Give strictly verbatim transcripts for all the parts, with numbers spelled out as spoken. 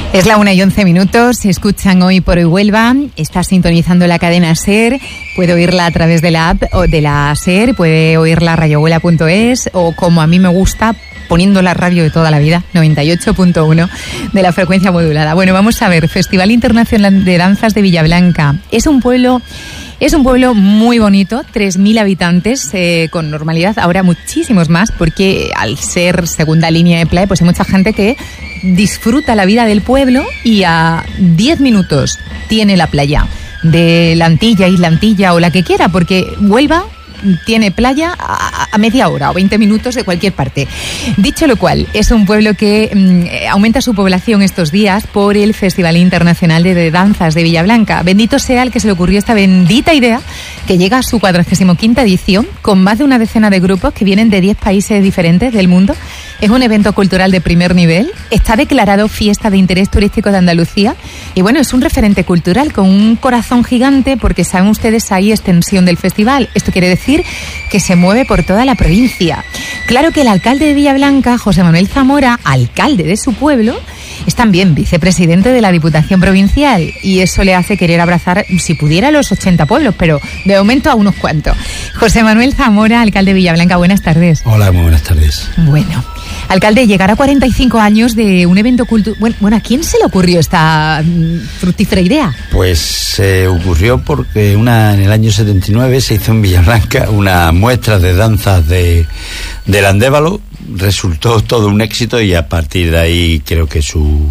Es la una y once minutos, se escuchan Hoy por Hoy Huelva, está sintonizando la cadena SER, puede oírla a través de la app o de la SER, puede oírla radiohuela punto es o como a mí me gusta, poniendo la radio de toda la vida, noventa y ocho punto uno de la frecuencia modulada. Bueno, vamos a ver, Festival Internacional de Danzas de Villablanca. Es un pueblo... Es un pueblo muy bonito, tres mil habitantes, eh, con normalidad, ahora muchísimos más, porque al ser segunda línea de playa, pues hay mucha gente que disfruta la vida del pueblo y a diez minutos tiene la playa de la Antilla, Isla Antilla o la que quiera, porque Huelva tiene playa a, a media hora o veinte minutos de cualquier parte. Dicho lo cual, es un pueblo que mmm, aumenta su población estos días por el Festival Internacional de, de Danzas de Villablanca. Bendito sea el que se le ocurrió esta bendita idea, que llega a su cuadragésima quinta edición, con más de una decena de grupos que vienen de diez países diferentes del mundo. Es un evento cultural de primer nivel, está declarado Fiesta de Interés Turístico de Andalucía y bueno, es un referente cultural con un corazón gigante porque saben ustedes hay extensión del festival. Esto quiere decir que se mueve por toda la provincia. Claro que el alcalde de Villablanca, José Manuel Zamora, alcalde de su pueblo, es también vicepresidente de la Diputación Provincial y eso le hace querer abrazar, si pudiera, los ochenta pueblos, pero de momento a unos cuantos. José Manuel Zamora, alcalde de Villablanca, buenas tardes. Hola, muy buenas tardes. Bueno, alcalde, llegar a cuarenta y cinco años de un evento cultural... Bueno, bueno, ¿a quién se le ocurrió esta mm, fructífera idea? Pues se eh, ocurrió porque una en el año setenta y nueve se hizo en Villablanca una muestra de danzas de, del Andévalo. Resultó todo un éxito y a partir de ahí creo que su,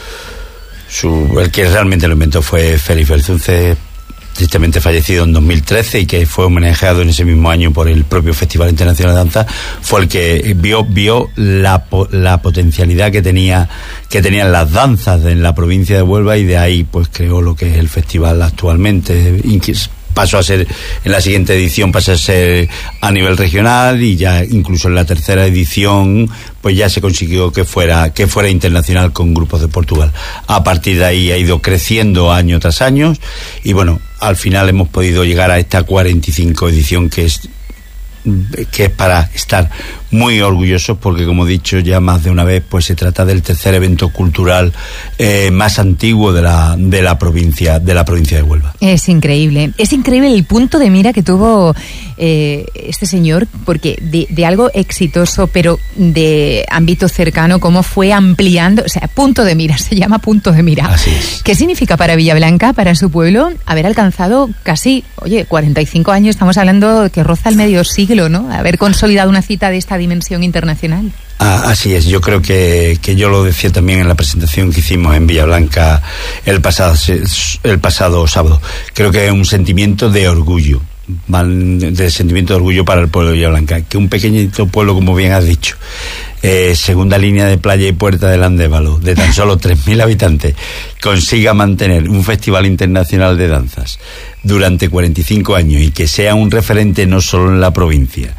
su el que realmente lo inventó fue Félix Belzunce, tristemente fallecido en dos mil trece y que fue homenajeado en ese mismo año por el propio Festival Internacional de Danza. Fue el que vio vio la, la potencialidad que tenía que tenían las danzas en la provincia de Huelva y de ahí pues creó lo que es el festival actualmente. Pasó a ser, en la siguiente edición pasó a ser a nivel regional y ya incluso en la tercera edición pues ya se consiguió que fuera que fuera internacional con grupos de Portugal. A partir de ahí ha ido creciendo año tras año y bueno, al final hemos podido llegar a esta cuarenta y cinco edición que es que es para estar muy orgullosos porque, como he dicho ya más de una vez, pues se trata del tercer evento cultural eh, más antiguo de la de la provincia de la provincia de Huelva. Es increíble, es increíble el punto de mira que tuvo eh, este señor, porque de, de algo exitoso, pero de ámbito cercano, cómo fue ampliando, o sea, punto de mira, se llama punto de mira. Así es. ¿Qué significa para Villablanca, para su pueblo, haber alcanzado casi, oye, cuarenta y cinco años, estamos hablando que roza el medio siglo, ¿no? Haber consolidado una cita de esta dimensión internacional. Ah, así es, yo creo que, que yo lo decía también en la presentación que hicimos en Villablanca el pasado, el pasado sábado. Creo que es un sentimiento de orgullo, de sentimiento de orgullo para el pueblo de Villablanca, que un pequeñito pueblo, como bien has dicho, eh, segunda línea de playa y puerta del Andévalo, de tan solo tres mil habitantes, consiga mantener un festival internacional de danzas durante cuarenta y cinco años y que sea un referente no solo en la provincia,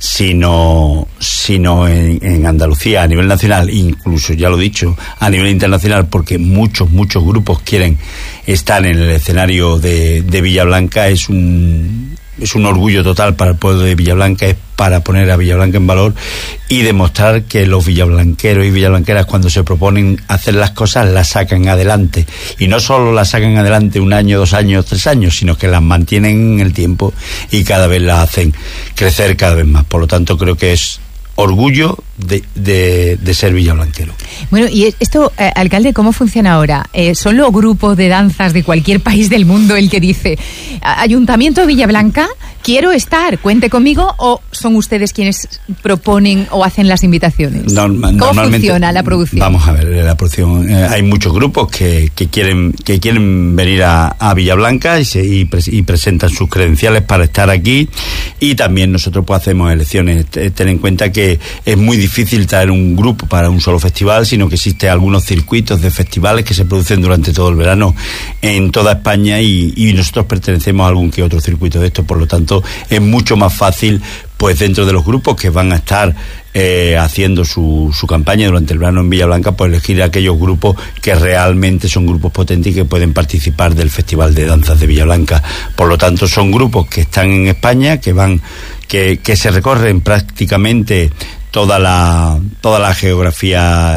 sino sino en, en Andalucía, a nivel nacional, incluso, ya lo he dicho, a nivel internacional, porque muchos, muchos grupos quieren estar en el escenario de, de Villablanca. Es un, es un orgullo total para el pueblo de Villablanca, es para poner a Villablanca en valor y demostrar que los villablanqueros y villablanqueras, cuando se proponen hacer las cosas, las sacan adelante, y no solo las sacan adelante un año, dos años, tres años, sino que las mantienen en el tiempo y cada vez las hacen crecer cada vez más. Por lo tanto, creo que es orgullo de, de, de ser villablanquero. Bueno, y esto, eh, alcalde, ¿cómo funciona ahora? Eh, ¿Son los grupos de danzas de cualquier país del mundo el que dice Ayuntamiento de Villablanca, quiero estar, cuente conmigo, o son ustedes quienes proponen o hacen las invitaciones? Norma, ¿Cómo funciona la producción? Vamos a ver, la producción, eh, hay muchos grupos que, que quieren que quieren venir a, a Villablanca y, se, y, pre, y presentan sus credenciales para estar aquí, y también nosotros pues hacemos elecciones. Ten en cuenta que es muy difícil traer un grupo para un solo festival, sino que existen algunos circuitos de festivales que se producen durante todo el verano en toda España, y, y nosotros pertenecemos a algún que otro circuito de estos. Por lo tanto, es mucho más fácil, pues dentro de los grupos que van a estar eh, haciendo su, su campaña durante el verano en Villablanca, pues elegir aquellos grupos que realmente son grupos potentes y que pueden participar del Festival de Danzas de Villablanca. Por lo tanto, son grupos que están en España, que van, que, que se recorren prácticamente toda la toda la geografía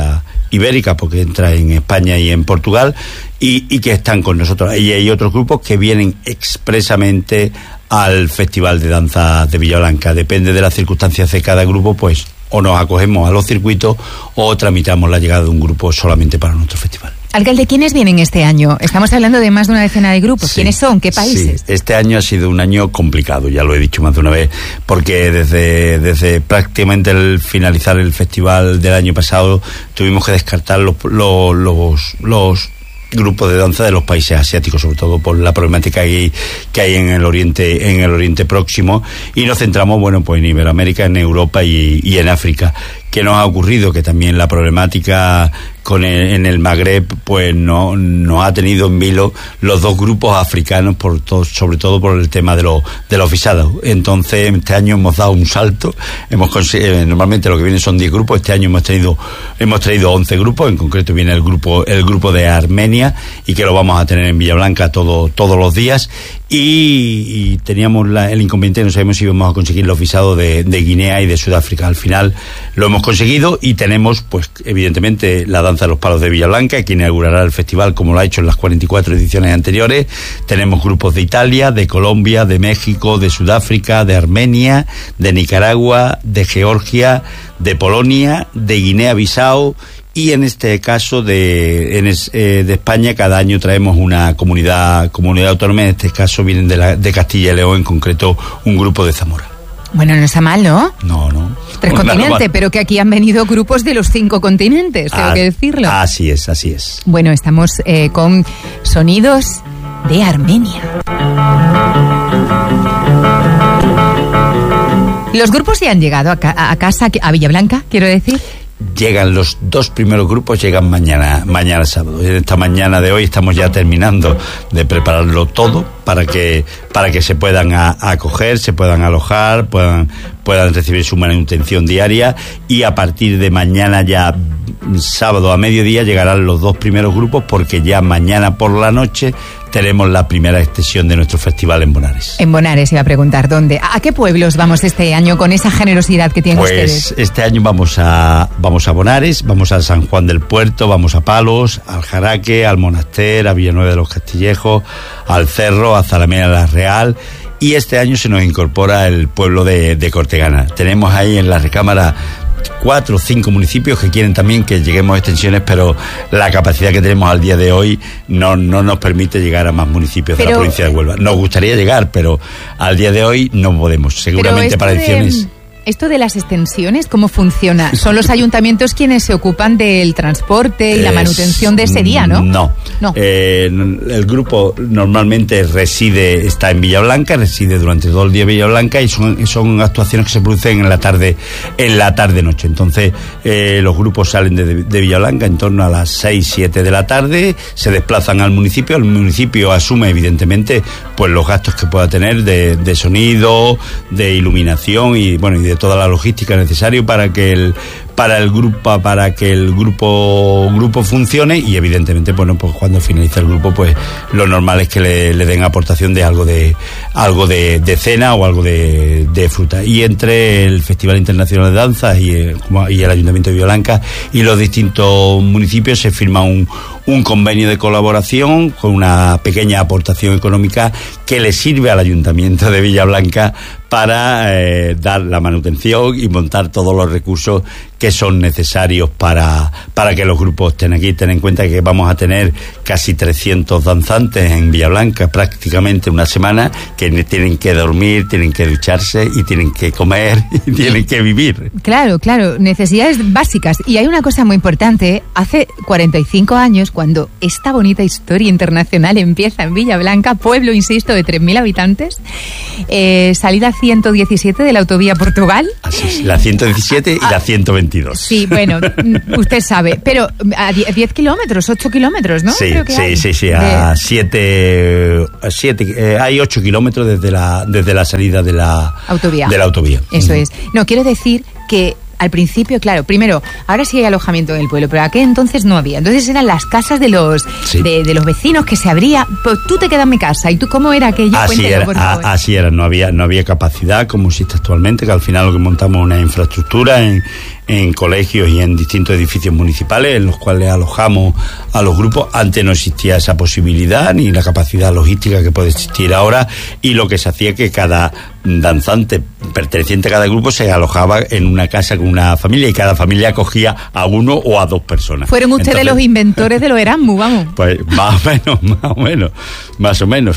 ibérica, porque entra en España y en Portugal, y, y que están con nosotros. Y hay otros grupos que vienen expresamente al Festival de Danza de Villablanca. Depende de las circunstancias de cada grupo, pues o nos acogemos a los circuitos o tramitamos la llegada de un grupo solamente para nuestro festival. Alcalde, ¿quiénes vienen este año? Estamos hablando de más de una decena de grupos. Sí, ¿quiénes son? ¿Qué países? Sí, este año ha sido un año complicado, ya lo he dicho más de una vez, porque desde, desde prácticamente el finalizar el festival del año pasado tuvimos que descartar los, los, los, los grupos de danza de los países asiáticos, sobre todo por la problemática que hay, que hay en el Oriente, en el Oriente Próximo, y nos centramos, bueno, pues en Iberoamérica, en Europa y, y en África. ¿Qué nos ha ocurrido? Que también la problemática con el, en el Magreb, pues no nos ha tenido en vilo los dos grupos africanos, por todo, sobre todo por el tema de los de los visados. Entonces, este año hemos dado un salto. Hemos eh, normalmente lo que vienen son diez grupos. Este año hemos tenido hemos traído once grupos. En concreto viene el grupo el grupo de Armenia, y que lo vamos a tener en Villablanca todo, todos los días. Y, y teníamos la, el inconveniente, no sabemos si íbamos a conseguir los visados de, de Guinea y de Sudáfrica. Al final lo hemos conseguido, y tenemos, pues evidentemente, la danza de los palos de Villablanca, que inaugurará el festival como lo ha hecho en las cuarenta y cuatro ediciones anteriores. Tenemos grupos de Italia, de Colombia, de México, de Sudáfrica, de Armenia, de Nicaragua, de Georgia, de Polonia, de Guinea-Bissau, y en este caso de, en es, eh, de España. Cada año traemos una comunidad comunidad autónoma. En este caso vienen de, la, de Castilla y León, en concreto un grupo de Zamora. Bueno, no está mal, ¿no? No, no. Tres no, continentes, pero que aquí han venido grupos de los cinco continentes, tengo ah, que decirlo. Así es, así es. Bueno, estamos eh, con sonidos de Armenia. Los grupos ya han llegado a, ca- a casa, a Villablanca, quiero decir. Llegan los dos primeros grupos, llegan mañana, mañana sábado. Esta mañana de hoy estamos ya terminando de prepararlo todo para que para que se puedan a, acoger, se puedan alojar, puedan puedan recibir su manutención diaria, y a partir de mañana, ya sábado a mediodía, llegarán los dos primeros grupos, porque ya mañana por la noche tenemos la primera extensión de nuestro festival en Bonares. En Bonares, iba a preguntar, ¿dónde? ¿A qué pueblos vamos este año con esa generosidad que tienen pues ustedes? Pues este año vamos a vamos a Bonares, vamos a San Juan del Puerto, vamos a Palos, al Jaraque, al Monaster, a Villanueva de los Castillejos, al Cerro, a Zalamea la Real, y este año se nos incorpora el pueblo de, de Cortegana. Tenemos ahí en la recámara cuatro o cinco municipios que quieren también que lleguemos a extensiones, pero la capacidad que tenemos al día de hoy no, no nos permite llegar a más municipios pero, de la provincia de Huelva. Nos gustaría llegar, pero al día de hoy no podemos. Seguramente para ediciones... De... ¿Esto de las extensiones, cómo funciona? Son los ayuntamientos quienes se ocupan del transporte y la manutención de ese día, ¿no? No. no. Eh, el grupo normalmente reside, está en Villablanca, reside durante todo el día en Villablanca, y son, son actuaciones que se producen en la tarde, en la tarde-noche. Entonces, eh, los grupos salen de, de Villablanca en torno a las seis, siete de la tarde, se desplazan al municipio. El municipio asume, evidentemente, pues los gastos que pueda tener de, de sonido, de iluminación y, bueno, y de toda la logística necesaria para que el para el grupo para que el grupo grupo funcione, y evidentemente, bueno, pues cuando finaliza el grupo, pues lo normal es que le, le den aportación de algo de algo de, de cena o algo de, de fruta. Y entre el Festival Internacional de Danza y el, y el Ayuntamiento de Villablanca y los distintos municipios se firma un un convenio de colaboración con una pequeña aportación económica que le sirve al Ayuntamiento de Villablanca para eh, dar la manutención y montar todos los recursos que son necesarios para, para que los grupos estén aquí. Ten en cuenta que vamos a tener casi trescientos danzantes en Villablanca prácticamente una semana, que tienen que dormir, tienen que ducharse y tienen que comer y tienen que vivir. Claro, claro, necesidades básicas. Y hay una cosa muy importante, hace cuarenta y cinco años, cuando esta bonita historia internacional empieza en Villablanca, pueblo, insisto, de tres mil habitantes, eh, salida ciento diecisiete de la autovía Portugal. Así es, la ciento diecisiete y ah, la ciento veintidós. Sí, bueno, usted sabe, pero a diez kilómetros, ocho kilómetros, ¿no? Sí, Creo que sí, hay. sí, sí, a siete, a siete eh, hay ocho kilómetros desde la, desde la salida de la autovía. De la autovía. Eso uh-huh. es. No, quiero decir que al principio, claro, primero, ahora sí hay alojamiento en el pueblo, pero aquel entonces no había. Entonces eran las casas de los sí. de, de los vecinos que se abría. Pues tú te quedas en mi casa. ¿Y tú cómo era aquello? Así Cuéntelo, era, por favor. A, así era. No había, no había capacidad como existe actualmente, que al final lo que montamos es una infraestructura en, en colegios y en distintos edificios municipales en los cuales alojamos a los grupos. Antes no existía esa posibilidad ni la capacidad logística que puede existir ahora, y lo que se hacía que cada danzante perteneciente a cada grupo se alojaba en una casa con una familia, y cada familia acogía a uno o a dos personas. Fueron ustedes Entonces, los inventores de los Erasmus, vamos. Pues más o menos, más o menos, más o menos.